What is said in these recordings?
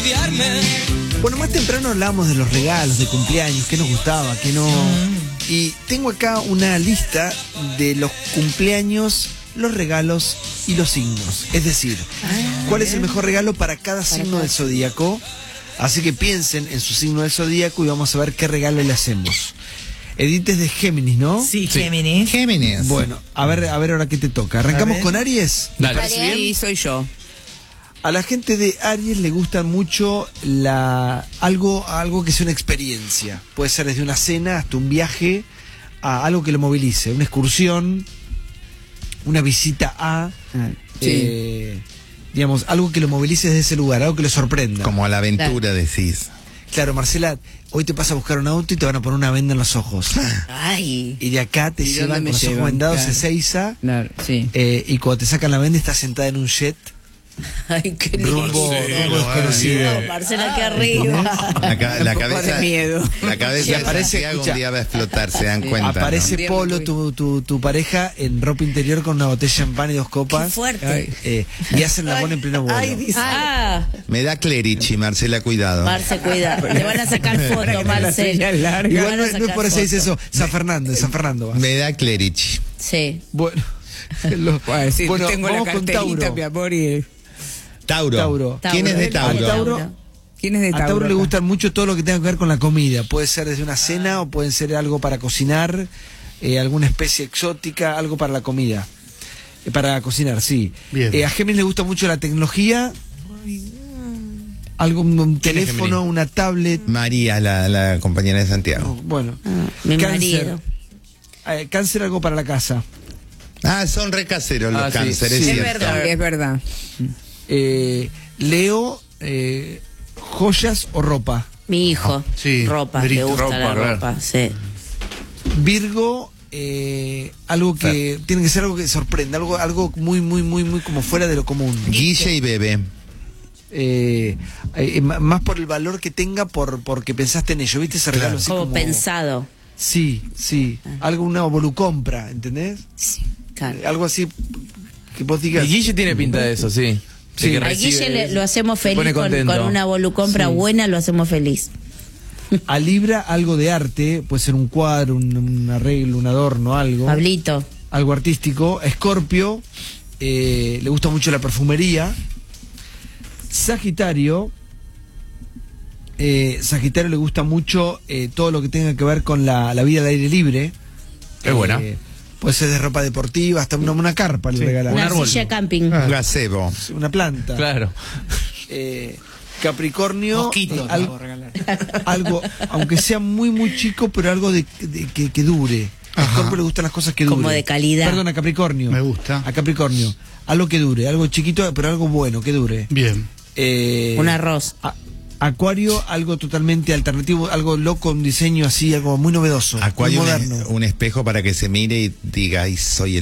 aliviarme. Bueno, más temprano hablábamos de los regalos de cumpleaños, qué nos gustaba, qué no. Y tengo acá una lista de los cumpleaños, los regalos y los signos. Es decir, cuál es el mejor regalo para cada signo del zodíaco. Así que piensen en su signo del zodíaco y vamos a ver qué regalo le hacemos. Edith es de Géminis, ¿no? Sí, Géminis. Géminis. Bueno, a ver ahora qué te toca. ¿Arrancamos con Aries? ¿Me Dale. parece bien? Sí, soy yo. A la gente de Aries le gusta mucho algo que sea una experiencia. Puede ser desde una cena hasta un viaje, a algo que lo movilice, una excursión, una visita a, digamos, algo que lo movilice desde ese lugar, algo que lo sorprenda. Como a la aventura, decís. Claro, Marcela, hoy te vas a buscar un auto y te van a poner una venda en los ojos. Ay. Y de acá te ¿Y dónde llevan me con los ojos llevan? vendados Claro. a Ezeiza, Claro, sí. y cuando te sacan la venda estás sentada en un jet Ay, qué lindo. rumbo desconocido. Marcela, qué arriba. La Un poco cabeza de miedo. La cabeza Y de aparece, Santiago escucha, un día va a explotar, se dan cuenta. Aparece ¿no? Polo, tu pareja, en ropa interior con una botella de champán y 2 copas. Qué fuerte. Y hacen la buena en pleno vuelo. Ay, dice. Ah, Me da Clerici, Marcela, cuidado. Marce, cuida. Le van a sacar foto, Marce. Igual no es por eso se dice eso. San Fernando. Va. Me da Clerici. Sí. Bueno, Bueno, tengo la vamos con carterita, Tauro. mi amor, y... Tauro. ¿Quién es de A Tauro? Tauro, ¿Quién es de a Tauro? Tauro le acá? gusta mucho todo lo que tenga que ver con la comida. Puede ser desde una cena o puede ser algo para cocinar, alguna especie exótica, algo para la comida. Para cocinar, sí. Bien. A Géminis le gusta mucho la tecnología. Algo, un ¿Quién es teléfono, Géminis? una tablet. María, la compañera de Santiago. Bueno, Mi Cáncer. marido. Cáncer, algo para la casa. Son re caseros los Ah, sí. cánceres, Sí. es Es cierto. verdad, es verdad. Leo, joyas o ropa. Mi hijo. Sí, Ropa, le Berito. gusta Ropa, la claro. ropa, sí. Virgo, algo que tiene que ser algo que sorprenda, algo muy como fuera de lo común. Guille y Bebe. Más por el valor que tenga porque pensaste en ello, ¿viste? Ese regalo así Como como pensado. Sí. Algo, una volucompra, ¿entendés? Sí, claro. Algo así que vos digas. Y Guille tiene pinta de eso, sí. Sí. De que A recibe, Guille lo hacemos se feliz pone con contento. una volucompra Sí. buena, lo hacemos feliz. A Libra, algo de arte, puede ser un cuadro, un arreglo, un adorno, algo. Pablito. Algo artístico. Escorpio, le gusta mucho la perfumería. Sagitario, le gusta mucho todo lo que tenga que ver con la vida al aire libre. Es buena. Puede ser de ropa deportiva, hasta una carpa le regalan. Una silla de camping. Un gazebo. Una planta. Claro. Capricornio, Mosquitos, algo, aunque sea muy chico, pero algo que dure. A Escorpio le gustan las cosas que duren. Como de calidad. Perdón, a Capricornio. Me gusta. A Capricornio. Algo que dure, algo chiquito, pero algo bueno, que dure. Bien. Un arroz. Acuario, algo totalmente alternativo, algo loco, un diseño así, algo muy novedoso. Acuario, muy moderno. un espejo para que se mire y diga, ay, soy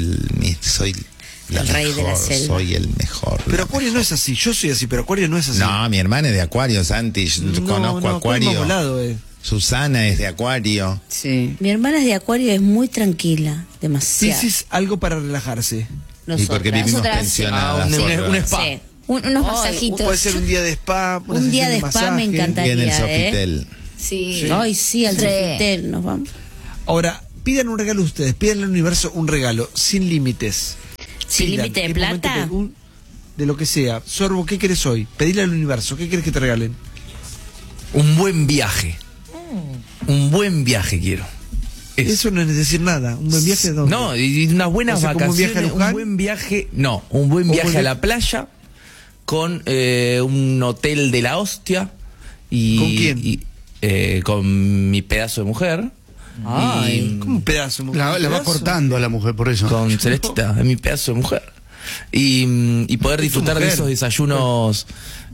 la El rey de la mejor, selva. soy el mejor. Pero Acuario no es así, yo soy así, pero Acuario no es así. No, mi hermana es de Acuario, Santi. Yo conozco Acuario. más volado, Susana es de Acuario. Sí. Mi hermana es de Acuario, es muy tranquila, demasiado. Piscis, algo para relajarse. Y porque vivimos Nosotras. pensionadas. un spa. Sí. Unos Ay, masajitos. Puede ser un día de spa, una Un día de sesión spa me masaje. encantaría. Y en el ¿eh? Sofitel. Sí. Ay, sí, al Sí. Sofitel nos vamos. Ahora, pidan un regalo ustedes, pidan al universo un regalo, sin límites. ¿Sin Pidan, límite de en un momento plata? de lo que sea. Sorbo, ¿qué querés hoy? Pedile al universo, ¿qué querés que te regalen? Un buen viaje. Un buen viaje quiero. Eso no es decir nada. ¿Un buen viaje de dónde? No, y unas buenas O sea, como un vacaciones. viaje a Luján. Un buen viaje. No, un buen viaje a la playa con un hotel de la hostia. Y, ¿Con quién? con mi pedazo de mujer. Ay. Como un pedazo. La va ¿Pedazo? cortando a la mujer por eso. Con Celestita, es mi pedazo de mujer. Y poder disfrutar de mujer. esos desayunos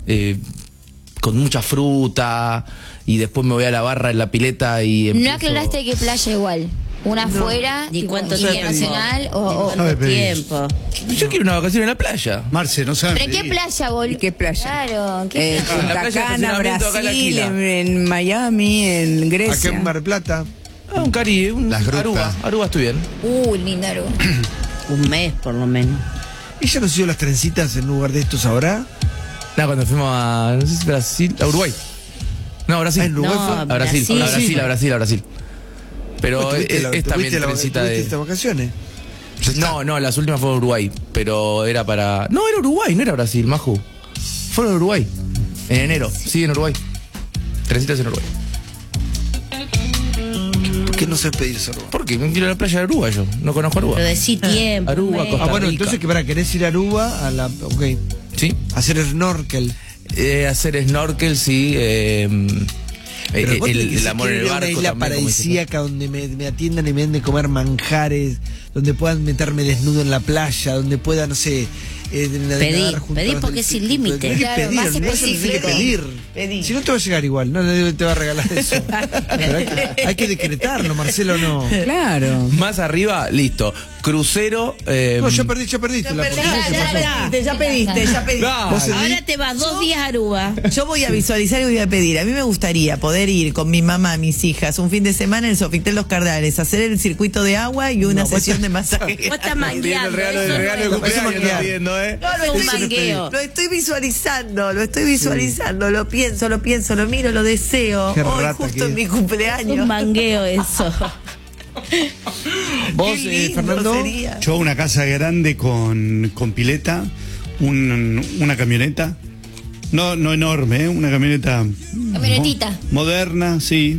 con mucha fruta. Y después me voy a la barra en la pileta y No empiezo- aclaraste qué playa igual. Una afuera, ¿Y tipo, cuánto internacional tiempo? o... ¿Cuánto No, tiempo? Yo quiero una vacación en la playa. Marce, no sabe. ¿Pero qué playa, boludo? ¿Qué playa? Claro, ¿qué playa? la Punta playa de Cana, estacionamiento acá en la Brasil, esquina. en Miami, en Acá Grecia. en Mar del Plata. Un Caribe, un Las grutas. Aruba. Aruba estoy bien. Linda Aruba. Un mes por lo menos. ¿Ella no siguió las trencitas en lugar de estos ahora? No, cuando fuimos a, no sé si Brasil, a Uruguay. No, a Brasil. En Uruguay No, fue. A Brasil, a Brasil. Pero es también trencita de... ¿Tuviste vacaciones? No, las últimas fueron a Uruguay, pero era para... No, era Uruguay, no era Brasil, Maju. Fueron a Uruguay, en enero, sí, en Uruguy. Trencitas en Uruguay. ¿Por qué no sé pedirse Aruba? ¿Por qué? No quiero ir a la playa de Aruba yo, no conozco Aruba. Pero decí tiempo. Aruba, me- Costa Bueno, Rica. entonces querés ir a Aruba, ok, ¿Sí? hacer snorkel. Hacer snorkel, sí. Pero vos tenés que El amor en el ir a barco una isla también, como dices tú. paradisíaca donde me atiendan y me den de comer manjares, donde puedan meterme desnudo en la playa, donde pueda, no sé, nadar junto pedí a los porque es sin delfines. límite. Tenés que Claro, pedir, más no tenés que específico. pedir. Pedí. Si no te va a llegar igual, no te va a regalar eso. Pero hay que decretarlo, Marcelo, no. Claro. Más arriba, listo. Crucero. No, ya perdiste la oportunidad. Ya pediste. Ah, Vos Ahora te vas 2 días a Aruba. Yo voy a visualizar y voy a pedir. A mí me gustaría poder ir con mi mamá, mis hijas, un fin de semana en el Sofitel Los Cardales, hacer el circuito de agua y una sesión de masaje. Vos estás mangueando. el regalo eso de no es- cumpleaños, manguear. está pidiendo, ¿eh? No, Es un mangueo. Lo estoy visualizando, lo pienso, lo miro, lo deseo. Qué Hoy rata justo que en mi Un cumpleaños. mangueo eso. Vos, Qué lindo Fernando. sería. Yo una casa grande con pileta, una camioneta, no enorme, una camioneta Camionetita. moderna, sí,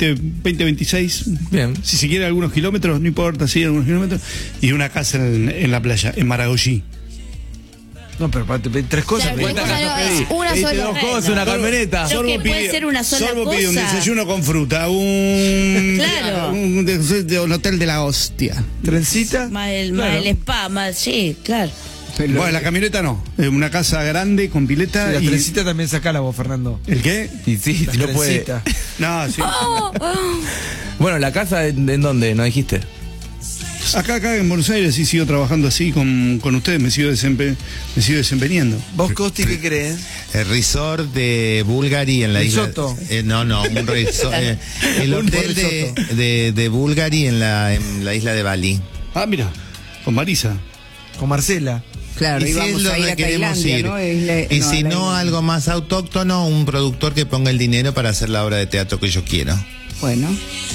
26. Bien. Si se quiere algunos kilómetros, no importa, sí, algunos kilómetros, y una casa en la playa, en Maragogi. No, pero para te pedí 3 cosas. Claro, pedí. tres cosas no es una Pediste sola. dos cosas, una camioneta. Pero que puede ser una sola Solo pidió un cosa. desayuno con fruta, un Claro. un hotel de la hostia. Trencita. Más el Claro. spa, más, sí, claro. Bueno, la camioneta no, una casa grande con pileta Sí, la y trencita también sacala vos, Fernando. ¿el qué? Y sí, La si no puede. trencita. No, sí. Bueno, la casa en dónde, ¿no dijiste? Acá en Buenos Aires sí sigo trabajando así con ustedes, me sigo desempeñando. ¿Vos, Costi, qué crees? El resort de Bulgari en la Risotto. isla. Un resort. El Un hotel risotto. de Bulgari en la isla de Bali. Ah, mira, con Marisa. Con Marcela. Claro, Y si íbamos es a ir donde a queremos Tailandia, ir. ¿no? Y si no, algo más autóctono, un productor que ponga el dinero para hacer la obra de teatro que yo quiero. Bueno.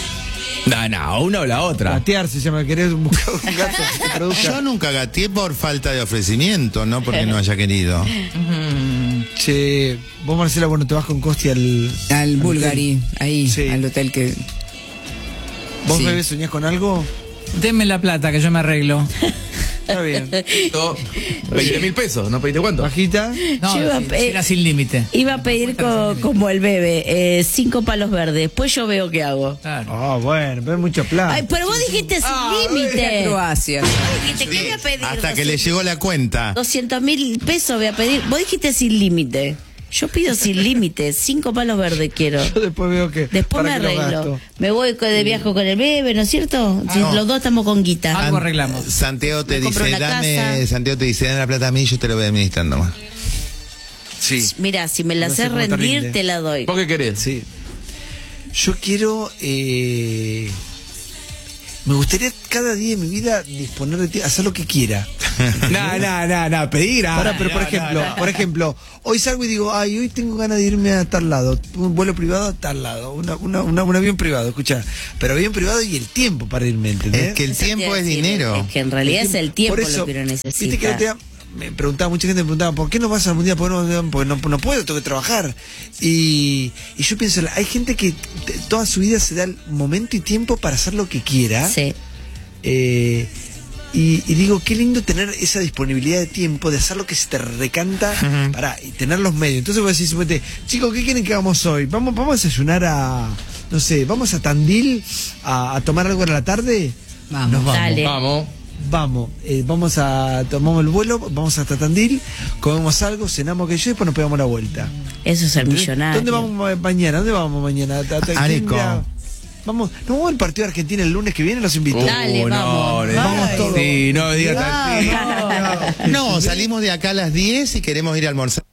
No, una o la otra. Gatear se llama, querés buscar un gato que te produzca. Yo nunca gateé por falta de ofrecimiento, no porque no haya querido. Che, vos, Marcela, bueno, te vas con Costi Al Bulgari, ahí, Sí. al hotel que... ¿Vos, Sí. bebé, soñás con algo? Denme la plata que yo me arreglo. Está bien. 20.000 pesos, ¿no pediste cuánto? Bajita. No, Yo iba a si pe- era sin límite. Iba a pedir como el bebé, 5 palos verdes. Después yo veo qué hago. Claro. Ah, bueno, pero es mucho plata. Ay, pero vos dijiste sin límite. Croacia. Vos dijiste que voy a pedir. Hasta que le llegó la cuenta. 200.000 pesos voy a pedir. Vos dijiste sin límite. Yo pido sin límite. 5 palos verdes quiero. Yo después veo que. Después me para qué lo arreglo. gasto. Me voy de viaje con el bebé, ¿no es cierto? Si los dos estamos con guita. Algo arreglamos. Santiago te Me compro dice, una casa. Santiago te dice, dame la plata a mí y yo te lo voy administrando más. Sí. Mira, si me la No sé sé cómo te rendir, rinde. te la doy. ¿Vos qué querés? Sí. Yo quiero. Me gustaría cada día de mi vida disponer de ti, hacer lo que quiera. No, pedir. Ahora, pero por ejemplo, hoy salgo y digo, ay, hoy tengo ganas de irme a tal lado, un vuelo privado a tal lado, un avión privado, escucha, pero avión privado y el tiempo para irme, ¿entendés? Es que el Eso te tiempo iba a es decir, dinero. Es que en realidad es el tiempo Por eso, lo que uno viste que el necesita. otro día me preguntaba, mucha gente me preguntaba, ¿por qué no vas al mundial? Porque no puedo, tengo que trabajar. Y yo pienso, hay gente que toda su vida se da el momento y tiempo para hacer lo que quiera. Sí. Y digo, qué lindo tener esa disponibilidad de tiempo de hacer lo que se te recanta y tener los medios. Entonces vos decís, suponete, chicos, ¿qué quieren que hagamos hoy? Vamos a desayunar no sé, vamos a Tandil a tomar algo a la tarde. Vamos. Nos vamos. Dale. Vamos. Tomamos el vuelo, vamos hasta Tandil, comemos algo, cenamos que yo y después nos pegamos la vuelta. Eso es el millonario. ¿Dónde vamos mañana? Areco. Vamos, ¿no vamos al partido de Argentina el lunes que viene? Los invito. Dale, vamos. Vamos todos. Sí, no digas así. No, salimos de acá a las 10 y queremos ir a almorzar.